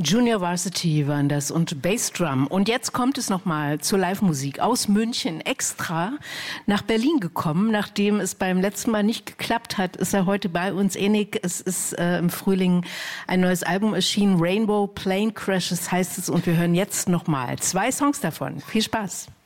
Junior Varsity waren das und Bassdrum. Und jetzt kommt es nochmal zur Live-Musik aus München. Extra nach Berlin gekommen. Nachdem es beim letzten Mal nicht geklappt hat, ist er heute bei uns. Enik, es ist im Frühling ein neues Album erschienen. Rainbow Plane Crashes heißt es. Und wir hören jetzt nochmal 2 Songs davon. Viel Spaß.